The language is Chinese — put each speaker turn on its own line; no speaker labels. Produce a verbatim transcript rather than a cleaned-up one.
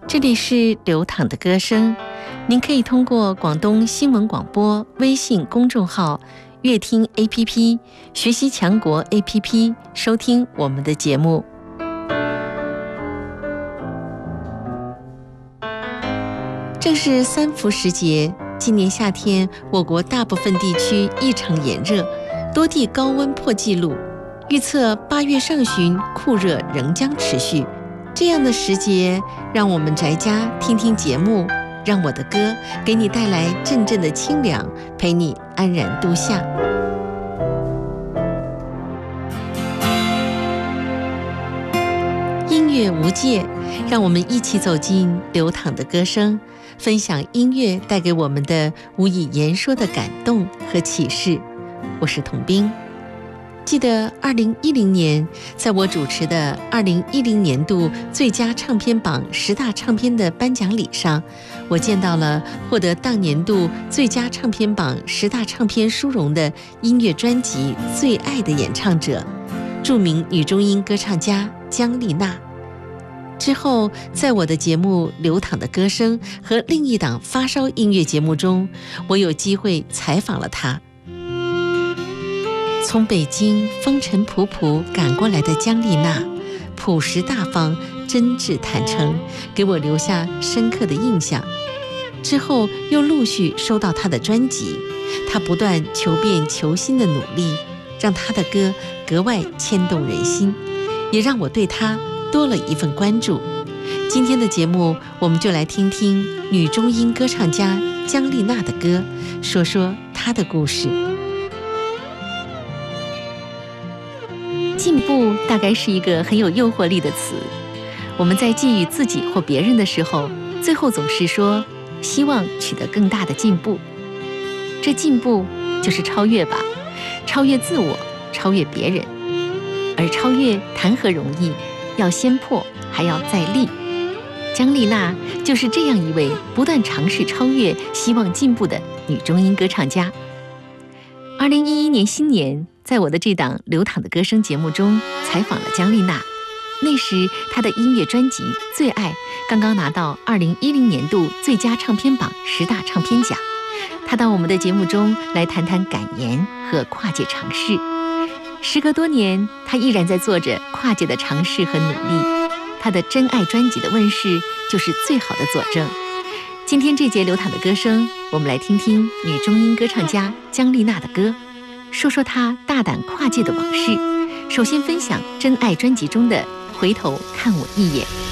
这里是流淌的歌声，您可以通过广东新闻广播微信公众号、乐听 A P P、学习强国 A P P 收听我们的节目。正是三伏时节，今年夏天我国大部分地区异常炎热，多地高温破纪录，预测八月上旬酷热仍将持续。这样的时节，让我们宅家听听节目，让我的歌给你带来阵阵的清凉，陪你安然度夏。音乐无界，让我们一起走进流淌的歌声，分享音乐带给我们的无以言说的感动和启示。我是童冰。记得二零一零年，在我主持的二零一零年度最佳唱片榜十大唱片的颁奖礼上，我见到了获得当年度最佳唱片榜十大唱片殊荣的音乐专辑《最爱》的演唱者，著名女中音歌唱家姜丽娜。之后，在我的节目《流淌的歌声》和另一档发烧音乐节目中，我有机会采访了她。从北京风尘仆仆赶过来的姜丽娜，朴实大方、真挚坦诚，给我留下深刻的印象。之后又陆续收到她的专辑，她不断求变求新的努力，让她的歌格外牵动人心，也让我对她多了一份关注。今天的节目，我们就来听听女中音歌唱家姜丽娜的歌，说说她的故事。进步大概是一个很有诱惑力的词，我们在寄予自己或别人的时候，最后总是说希望取得更大的进步。这进步就是超越吧，超越自我，超越别人。而超越谈何容易，要先破，还要再立。姜丽娜就是这样一位不断尝试超越、希望进步的女中音歌唱家。二零一一年新年，在我的这档《流淌的歌声》节目中采访了姜丽娜。那时她的音乐专辑《最爱》刚刚拿到二零一零年度最佳唱片榜十大唱片奖。她到我们的节目中来谈谈感言和跨界尝试。时隔多年，她依然在做着跨界的尝试和努力。她的《真爱》专辑的问世就是最好的佐证。今天这节《流淌的歌声》，我们来听听女中音歌唱家姜丽娜的歌，说说她大胆跨界的往事。首先分享《真爱》专辑中的《回头看我一眼》。